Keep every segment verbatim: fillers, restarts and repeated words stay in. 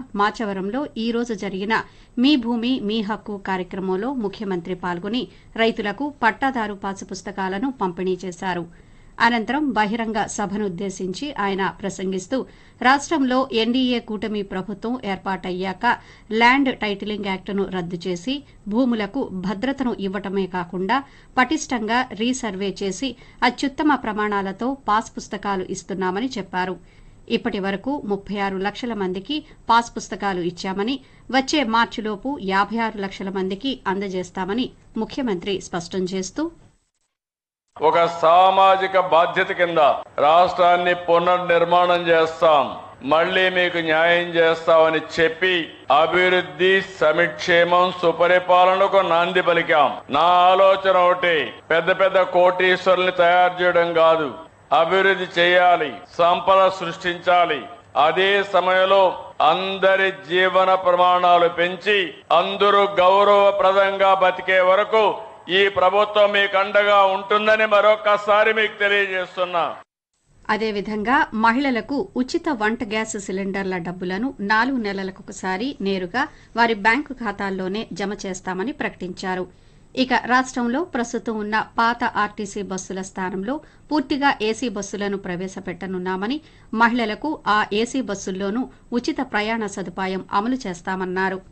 మాచవరంలో ఈ రోజు జరిగిన మీ భూమి మీ హక్కు కార్యక్రమంలో ముఖ్యమంత్రి పాల్గొని రైతులకు పట్టాదారు పాసు పుస్తకాలను పంపిణీ చేశారు. అనంతరం బహిరంగ సభనుద్దేశించి ఆయన ప్రసంగిస్తూ రాష్టంలో ఎన్డీఏ కూటమి ప్రభుత్వం ఏర్పాటయ్యాక ల్యాండ్ టైటిలింగ్ యాక్టును రద్దు చేసి భూములకు భద్రతను ఇవ్వటమే కాకుండా పటిష్టంగా రీసర్వే చేసి అత్యుత్తమ ప్రమాణాలతో పాస్ పుస్తకాలు ఇస్తున్నామని చెప్పారు. ఇప్పటి వరకు ముప్పై ఆరు లక్షల మందికి పాస్ పుస్తకాలు ఇచ్చామని వచ్చే మార్చిలోపు యాభై ఆరు లక్షల మందికి అందజేస్తామని ముఖ్యమంత్రి స్పష్టం చేస్తూ ఒక సామాజిక బాధ్యత కింద రాష్ట్రాన్ని పునర్నిర్మాణం చేస్తాం, మళ్లీ మీకు న్యాయం చేస్తామని చెప్పి అభివృద్ధి సంక్షేమం సుపరిపాలనకు నాంది పలికాం. నా ఆలోచన ఒకటి, పెద్ద పెద్ద కోటీశ్వరుల్ని తయారు చేయడం కాదు, అభివృద్ధి చేయాలి, సంపద సృష్టించాలి. అదే సమయంలో అందరి జీవన ప్రమాణాలు పెంచి అందరూ గౌరవప్రదంగా బతికే వరకు ఈ ప్రభుత్వం మీకు అండగా ఉంటుందని మరొకసారి మీకు తెలియజేస్తున్నా. అదేవిధంగా మహిళలకు ఉచిత వంట గ్యాస్ సిలిండర్ల డబ్బులను నాలుగు నెలలకొకసారి నేరుగా వారి బ్యాంకు ఖాతాల్లోనే జమ చేస్తామని ప్రకటించారు. ఇక రాష్టంలో ప్రస్తుతం ఉన్న పాత ఆర్టీసీ బస్సుల స్థానంలో పూర్తిగా ఏసీ బస్సులను ప్రవేశపెట్టనున్నామని, మహిళలకు ఆ ఏసీ బస్సుల్లోనూ ఉచిత ప్రయాణ సదుపాయం అమలు చేస్తామన్నారు.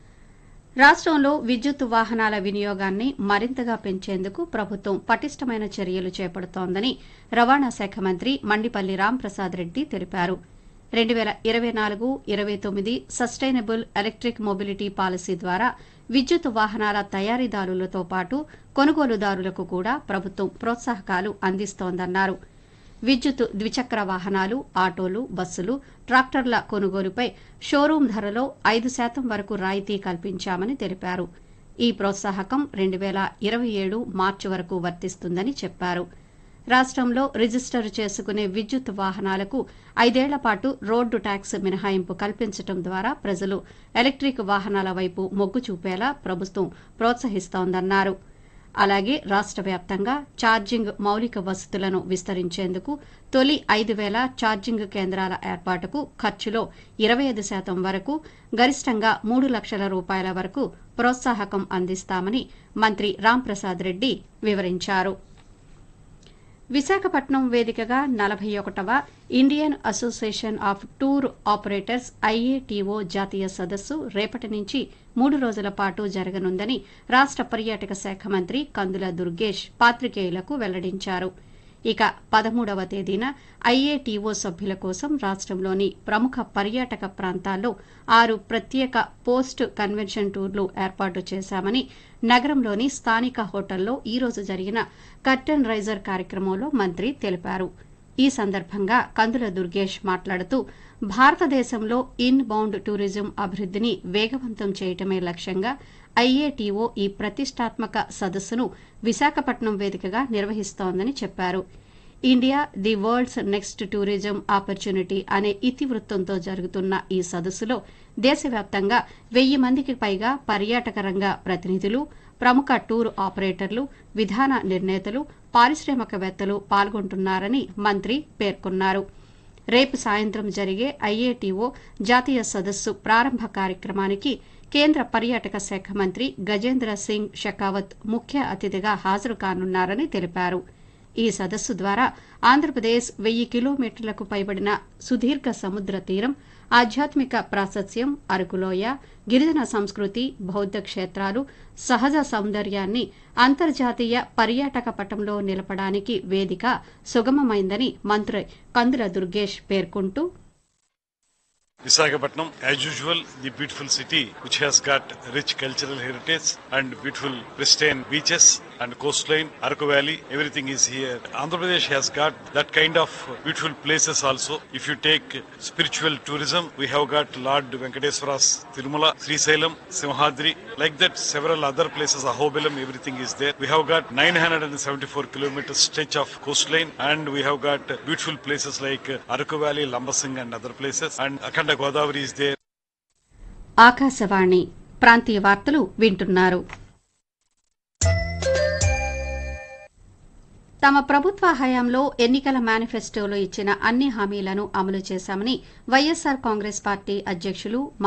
రాష్టంలో విద్యుత్ వాహనాల వినియోగాన్ని మరింతగా పెంచేందుకు ప్రభుత్వం పటిష్టమైన చర్యలు చేపడుతోందని రవాణా శాఖ మంత్రి మండిపల్లి రాంప్రసాద్ రెడ్డి తెలిపారు. రెండు వేల ఇరవై నాలుగు ఇరవై తొమ్మిది సస్టైనబుల్ ఎలక్ట్రిక్ మొబిలిటీ పాలసీ ద్వారా విద్యుత్ వాహనాల తయారీదారులతో పాటు కొనుగోలుదారులకు కూడా ప్రభుత్వం ప్రోత్సాహకాలు అందిస్తోందన్నారు. విద్యుత్ ద్విచక్ర వాహనాలు, ఆటోలు, బస్సులు, ట్రాక్టర్ల కొనుగోలుపై షోరూం ధరలో ఐదు శాతం వరకు రాయితీ కల్పించామని తెలిపారు. ఈ ప్రోత్సాహకం రెండు వేల ఇరవై ఏడు మార్చి వరకు వర్తిస్తుందని చెప్పారు. రాష్టంలో రిజిస్టర్ చేసుకునే విద్యుత్ వాహనాలకు ఐదేళ్ల పాటు రోడ్డు ట్యాక్స్ మినహాయింపు కల్పించడం ద్వారా ప్రజలు ఎలక్ట్రిక్ వాహనాల వైపు మొగ్గు చూపేలా ప్రభుత్వం ప్రోత్సహిస్తోందన్నారు. అలాగే రాష్ట్ర వ్యాప్తంగా ఛార్జింగ్ మౌలిక వసతులను విస్తరించేందుకు తొలి ఐదు వేల ఛార్జింగ్ కేంద్రాల ఏర్పాటుకు ఖర్చులో ఇరవై ఐదు శాతం వరకు, గరిష్టంగా మూడు లక్షల రూపాయల వరకు ప్రోత్సాహకం అందిస్తామని మంత్రి రాంప్రసాద్ రెడ్డి వివరించారు. విశాఖపట్నం వేదికగా నలభై ఒకటవ Indian association of tour operators IATO జాతీయ సదస్సు రేపటి నుంచి మూడు రోజుల పాటు జరగనుందని రాష్ట పర్యాటక శాఖ మంత్రి కందుల దుర్గేష్ పాత్రికేయులకు వెల్లడించారు. ఇక పదమూడవ తేదీన ఐఏటీఓ సభ్యుల కోసం రాష్టంలోని ప్రముఖ పర్యాటక ప్రాంతాల్లో ఆరు ప్రత్యేక పోస్ట్ కన్వెన్షన్ టూర్లు ఏర్పాటు చేశామని నగరంలోని స్థానిక హోటల్లో ఈ రోజు జరిగిన కర్టెన్ రైజర్ కార్యక్రమంలో మంత్రి తెలిపారు. ఈ సందర్భంగా కందుల దుర్గేష్ మాట్లాడుతూ భారతదేశంలో ఇన్ బౌండ్ టూరిజం అభివృద్దిని వేగవంతం చేయటమే లక్ష్యంగా ఐఏటీఓ ఈ ప్రతిష్టాత్మక సదస్సును విశాఖపట్నం వేదికగా నిర్వహిస్తోందని చెప్పారు. India the world's next tourism opportunity అనే ఇతివృత్తంతో జరుగుతున్న ఈ సదస్సులో దేశవ్యాప్తంగా వెయ్యి మందికి పైగా పర్యాటక రంగ ప్రతినిధులు, ప్రముఖ టూర్ ఆపరేటర్లు, విధాన నిర్ణేతలు, పారిశ్రామికవేత్తలు పాల్గొంటున్నారని మంత్రి పేర్కొన్నారు. రేపు సాయంత్రం జరిగే ఐఏటీఓ జాతీయ సదస్సు ప్రారంభ కార్యక్రమానికి కేంద్ర పర్యాటక శాఖ మంత్రి గజేంద్ర సింగ్ షెకావత్ ముఖ్య అతిథిగా హాజరు కానున్నారని తెలిపారు. ఈ సదస్సు ద్వారా ఆంధ్రప్రదేశ్ వెయ్యి కిలోమీటర్లకు పైబడిన సుదీర్ఘ సముద్ర తీరం, ఆధ్యాత్మిక ప్రాశస్త్యం, అరకులోయ, గిరిజన సంస్కృతి, బౌద్ధ క్షేత్రాలు, సహజ సౌందర్యాన్ని అంతర్జాతీయ పర్యాటక పటంలో నిలపడానికి వేదిక సుగమమైందని మంత్రి కందుల దుర్గేష్ పేర్కొంటూ Visakhapatnam, as usual, the beautiful city which has got rich cultural heritage and beautiful pristine beaches and coastline, Araku Valley, everything is here. Andhra Pradesh has got that kind of beautiful places also. If you take spiritual tourism, we have got Lord Venkateswara's Tirumala, Sri Sailam, Simhadri, like that several other places, Ahobilam, everything is there. We have got nine hundred seventy-four kilometers stretch of coastline and we have got beautiful places like Araku Valley, Lambasing and other places and Akhanda Godavari is there. Akashvani ప్రాంతీయ వార్తలు వింటున్నారు. తమ ప్రభుత్వ హయాంలో ఎన్నికల మేనిఫెస్టోలో ఇచ్చిన అన్ని హామీలను అమలు చేశామని వైఎస్సార్ కాంగ్రెస్ పార్టీ అధ్యక్షులు